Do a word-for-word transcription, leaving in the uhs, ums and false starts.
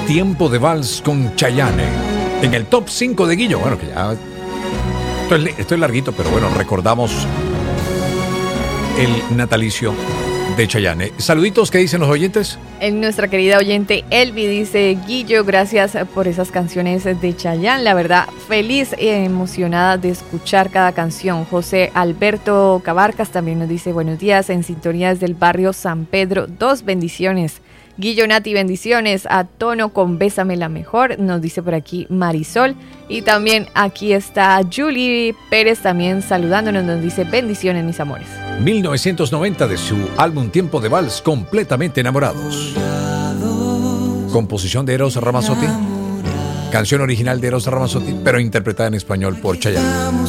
Tiempo de Vals con Chayanne. En el top cinco de Guillo. Bueno, que ya... Esto es, esto es larguito, pero bueno, recordamos el natalicio de Chayanne. Saluditos, ¿qué dicen los oyentes? En nuestra querida oyente Elvi dice: Guillo, gracias por esas canciones de Chayanne. La verdad, feliz e emocionada de escuchar cada canción. José Alberto Cabarcas también nos dice: buenos días, en sintonía desde el barrio San Pedro. Dos bendiciones. Guillo, Nati, bendiciones. A tono con Bésame la Mejor, nos dice por aquí Marisol. Y también aquí está Julie Pérez también saludándonos, nos dice: bendiciones, mis amores. mil novecientos noventa, de su álbum Tiempo de Vals, Completamente Enamorados. Composición de Eros Ramazzotti. Canción original de Eros Ramazzotti, pero interpretada en español por Chayanne.